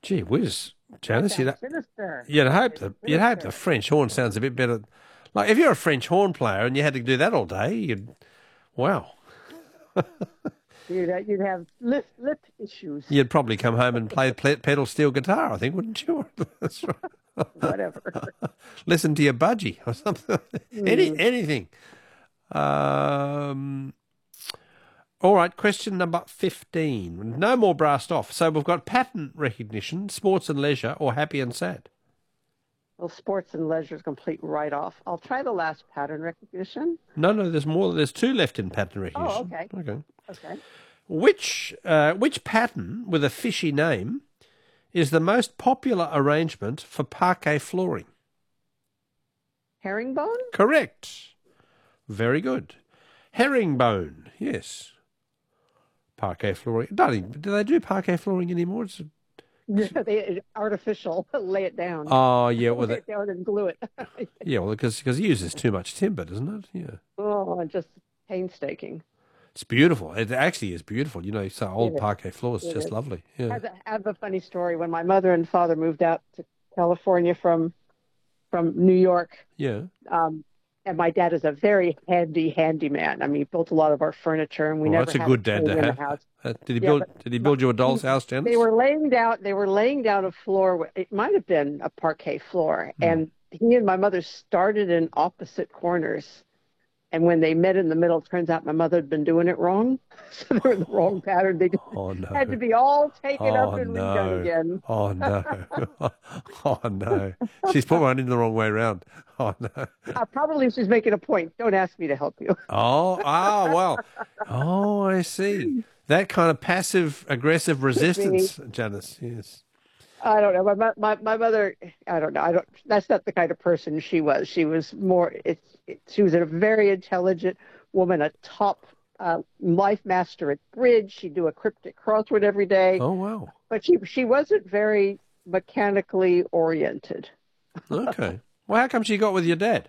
Gee whiz, That Janice, sounds sinister. you'd hope It's the sinister. French horn sounds a bit better. Like if you're a French horn player and you had to do that all day, wow, You'd have lip issues, you'd probably come home and play pedal steel guitar, I think, wouldn't you? That's right. whatever. Listen to your budgie or something. Hmm. Anything. Um, all right, question number 15. No more brassed off. So we've got pattern recognition, sports and leisure, or happy and sad. Well, sports and leisure is complete write-off. I'll try the last pattern recognition. No, there's more. There's two left in pattern Oh, recognition. okay. Okay. Okay. Which pattern with a fishy name is the most popular arrangement for parquet flooring? Herringbone? Correct. Very good. Herringbone, yes. Parquet flooring. Do they do parquet flooring anymore? Yeah, they artificial. Lay it down. Oh, yeah. Well, Lay it down and glue it. yeah, well, because it uses too much timber, doesn't it? Yeah. Oh, just painstaking. It's beautiful. It actually is beautiful. You know, so old It is. parquet floor is It just is. lovely. I Yeah. have a funny story. When my mother and father moved out to California from New York, Yeah. um, and my dad is a very handy man. I mean, he built a lot of our furniture, and we Well, never that's a had a good dad tool to in the have. house. Yeah, but Did he my, build you a he, doll's house, they Janice? were laying down they were laying down a floor. It might have been a parquet floor, Hmm. and he and my mother started in opposite corners. And when they met in the middle, it turns out my mother had been doing it wrong. So they were in the wrong pattern. They just Oh had to no. be all taken up Oh and redone no. again. Oh no. Oh no. She's put one in the wrong way round. Oh no. Probably she's making a point. Don't ask me to help you. Well. Oh, I see. That kind of passive aggressive Could be. resistance, Janice. Yes. I don't know. My mother, I don't know. That's not the kind of person she was. She was more, she was a very intelligent woman, a top life master at bridge. She'd do a cryptic crossword every day, Oh wow. but she wasn't very mechanically oriented. Okay. Well, how come she got with your dad?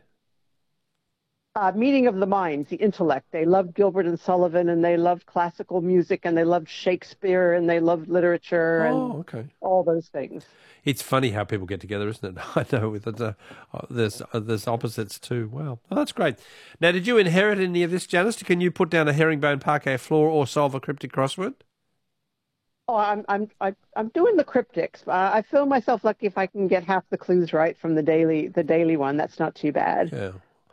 Meeting of the minds, the intellect. They loved Gilbert and Sullivan, and they loved classical music, and they loved Shakespeare, and they loved literature, and Oh, okay. all those things. It's funny how people get together, isn't it? I know there's opposites too. Wow, oh, that's great. Now, did you inherit any of this, Janice? Can you put down a herringbone parquet floor or solve a cryptic crossword? Oh, I'm doing the cryptics. I feel myself lucky if I can get half the clues right from the daily one. That's not too bad. Yeah.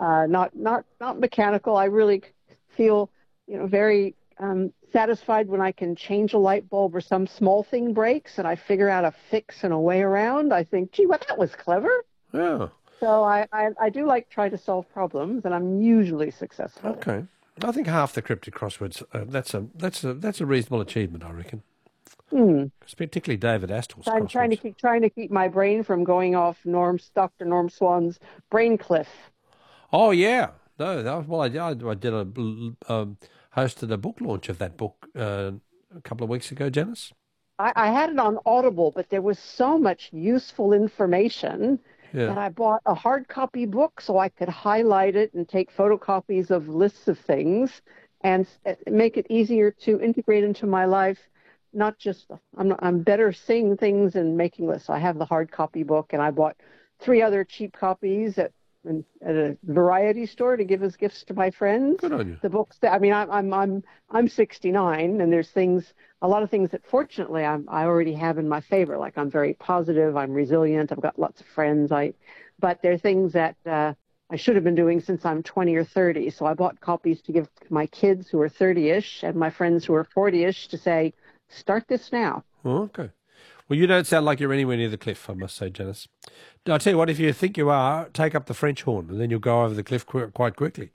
Not mechanical. I really feel, very satisfied when I can change a light bulb or some small thing breaks and I figure out a fix and a way around. I think, gee, well, that was clever. Yeah. So I do like trying to solve problems, and I'm usually successful. Okay. I think half the cryptic crosswords. That's a reasonable achievement, I reckon. Hmm. Particularly David Astle's So I'm crosswords. trying to keep my brain from going off Dr. Norm Swan's brain cliff. Oh yeah. No, I did hosted a book launch of that book a couple of weeks ago, Janice. I had it on Audible, but there was so much useful information Yeah. that I bought a hard copy book so I could highlight it and take photocopies of lists of things and make it easier to integrate into my life. Not just I'm better seeing things and making lists. I have the hard copy book, and I bought 3 other cheap copies at a variety store to give as gifts to my friends. Good on you. The books that I mean, I'm 69, and there's a lot of things that fortunately I already have in my favor. Like I'm very positive, I'm resilient, I've got lots of friends. But there are things that I should have been doing since I'm 20 or 30. So I bought copies to give to my kids who are 30-ish and my friends who are 40-ish to say, start this now. Oh, okay. Well, you don't sound like you're anywhere near the cliff, I must say, Janice. I'll tell you what, if you think you are, take up the French horn, and then you'll go over the cliff quite quickly.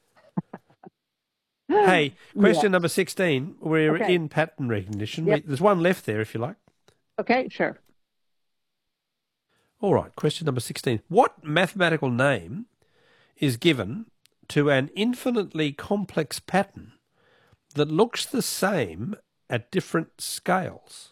Hey, Yeah. question number 16. We're Okay. in pattern recognition. Yep. There's one left there, if you like. Okay, sure. All right, question number 16. What mathematical name is given to an infinitely complex pattern that looks the same at different scales?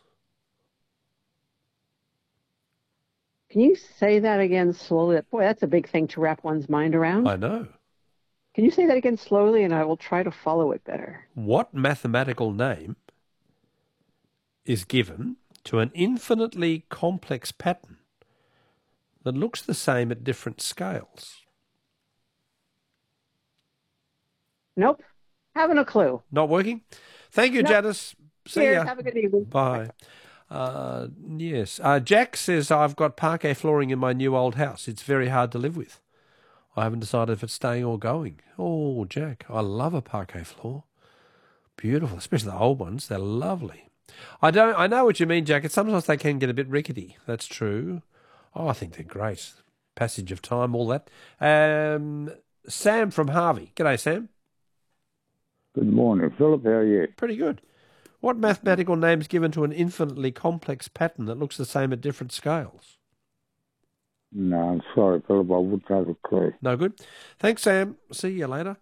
Can you say that again slowly? Boy, that's a big thing to wrap one's mind around. I know. Can you say that again slowly, and I will try to follow it better? What mathematical name is given to an infinitely complex pattern that looks the same at different scales? Nope. Haven't a clue. Not working? Thank you, Nope. Janice. See Cheers. ya. Have a good evening. Bye. Yes. Jack says, I've got parquet flooring in my new old house. It's very hard to live with. I haven't decided if it's staying or going. Oh, Jack, I love a parquet floor. Beautiful, especially the old ones. They're lovely. I know what you mean, Jack. Sometimes they can get a bit rickety. That's true. Oh, I think they're great. Passage of time, all that. Sam from Harvey. G'day, Sam. Good morning, Philip. How are you? Pretty good. What mathematical name is given to an infinitely complex pattern that looks the same at different scales? No, I'm sorry, Philip. I wouldn't have a clue. No good. Thanks, Sam. See you later.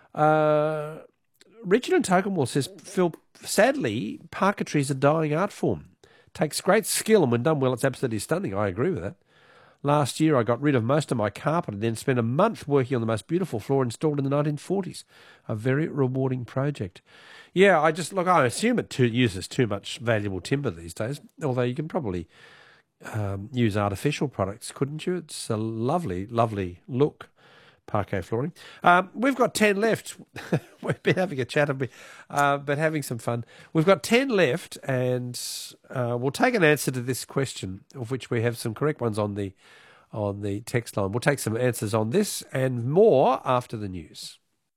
Richard in Tokemore says, Phil, sadly, parquetry is a dying art form. Takes great skill, and when done well, it's absolutely stunning. I agree with that. Last year, I got rid of most of my carpet and then spent a month working on the most beautiful floor installed in the 1940s. A very rewarding project. Yeah, I assume it uses too much valuable timber these days, although you can probably use artificial products, couldn't you? It's a lovely, lovely look, parquet flooring. We've got 10 left. We've been having a chat, but having some fun. We've got 10 left, and we'll take an answer to this question, of which we have some correct ones on the text line. We'll take some answers on this and more after the news.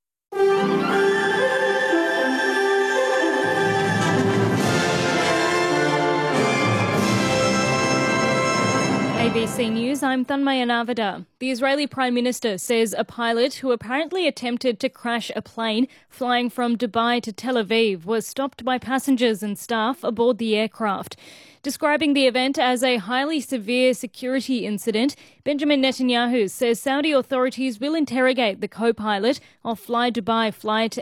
ABC News, I'm Thanmaya Navada. The Israeli Prime Minister says a pilot who apparently attempted to crash a plane flying from Dubai to Tel Aviv was stopped by passengers and staff aboard the aircraft. Describing the event as a highly severe security incident, Benjamin Netanyahu says Saudi authorities will interrogate the co-pilot of Fly Dubai flight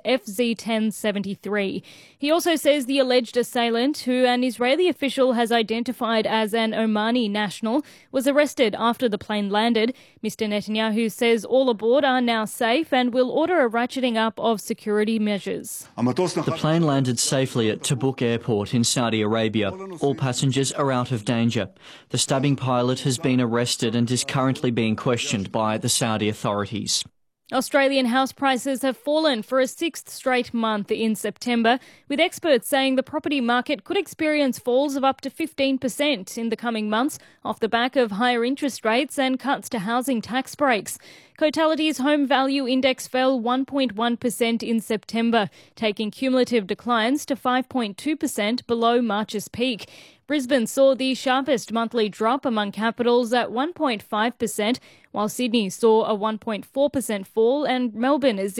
FZ-1073. He also says the alleged assailant, who an Israeli official has identified as an Omani national, was arrested after the plane landed. Mr. Netanyahu says all aboard are now safe and will order a ratcheting up of security measures. The plane landed safely at Tabuk Airport in Saudi Arabia. All passengers are out of danger. The stabbing pilot has been arrested and is currently being questioned by the Saudi authorities. Australian house prices have fallen for a sixth straight month in September, with experts saying the property market could experience falls of up to 15% in the coming months off the back of higher interest rates and cuts to housing tax breaks. Cotality's home value index fell 1.1% in September, taking cumulative declines to 5.2% below March's peak. Brisbane saw the sharpest monthly drop among capitals at 1.5%, while Sydney saw a 1.4% fall and Melbourne a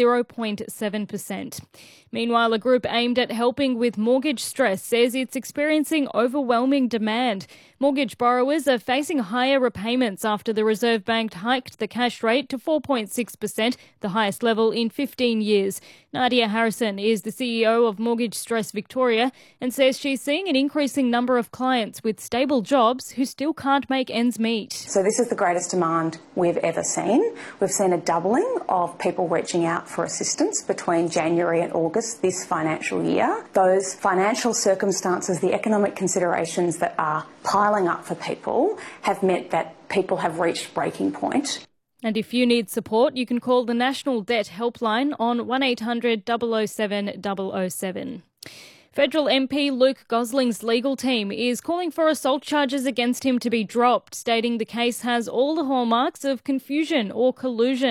0.7%. Meanwhile, a group aimed at helping with mortgage stress says it's experiencing overwhelming demand. Mortgage borrowers are facing higher repayments after the Reserve Bank hiked the cash rate to 4.6%, the highest level in 15 years. Nadia Harrison is the CEO of Mortgage Stress Victoria and says she's seeing an increasing number of clients with stable jobs who still can't make ends meet. So this is the greatest demand we've ever seen. We've seen a doubling of people reaching out for assistance between January and August this financial year. Those financial circumstances, the economic considerations that are piling up for people have meant that people have reached breaking point. And if you need support, you can call the National Debt Helpline on 1800 007 007. Federal MP Luke Gosling's legal team is calling for assault charges against him to be dropped, stating the case has all the hallmarks of confusion or collusion.